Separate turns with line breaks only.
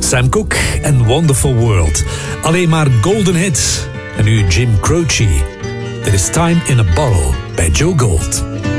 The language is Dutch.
Sam Cooke en Wonderful World. Alleen maar golden hits. En nu Jim Croce. Dit is Time in a Bottle bij Joe Gold.